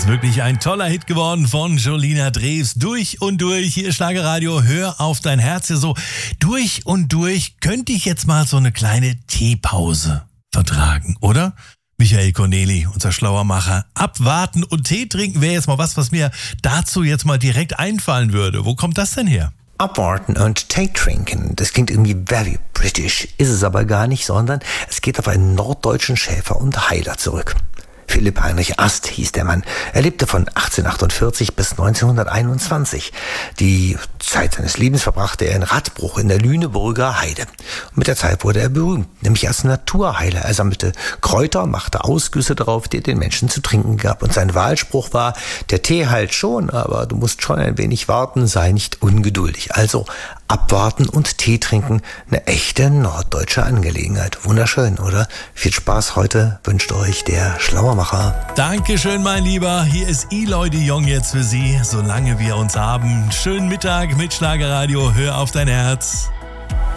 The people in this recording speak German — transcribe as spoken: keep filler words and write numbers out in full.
ist wirklich ein toller Hit geworden von Jolina Drews. Durch und durch, hier ist Schlagerradio, hör auf dein Herz. Ja, so durch und durch könnte ich jetzt mal so eine kleine Teepause vertragen, oder? Michael Corneli, unser Schlauermacher. Abwarten und Tee trinken wäre jetzt mal was, was mir dazu jetzt mal direkt einfallen würde. Wo kommt das denn her? Abwarten und Tee trinken, das klingt irgendwie very British, ist es aber gar nicht, sondern es geht auf einen norddeutschen Schäfer und Heiler zurück. Philipp Heinrich Ast hieß der Mann. Er lebte von achtzehnhundertachtundvierzig bis neunzehnhunderteinundzwanzig. Die Zeit seines Lebens verbrachte er in Radbruch in der Lüneburger Heide. Und mit der Zeit wurde er berühmt, nämlich als Naturheiler. Er sammelte Kräuter, machte Ausgüsse darauf, die er den Menschen zu trinken gab. Und sein Wahlspruch war, der Tee heilt schon, aber du musst schon ein wenig warten, sei nicht ungeduldig. Also abwarten und Tee trinken, eine echte norddeutsche Angelegenheit. Wunderschön, oder? Viel Spaß heute wünscht euch der Schlauermacher. Dankeschön, mein Lieber. Hier ist Eloy de Jong jetzt für Sie. Solange wir uns haben. Schönen Mittag mit Schlagerradio. Hör auf dein Herz.